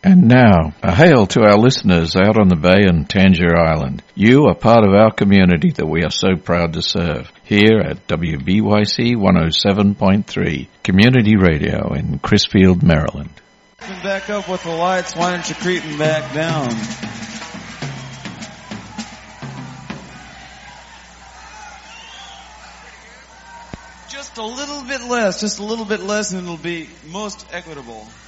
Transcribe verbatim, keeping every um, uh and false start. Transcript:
And now, a hail to our listeners out on the bay and Tangier Island. You are part of our community that we are so proud to serve. Here at W B Y C one oh seven point three, Community Radio in Crisfield, Maryland. Back up with the lights, why don't you creeping back down? Just a little bit less, just a little bit less and it'll be most equitable.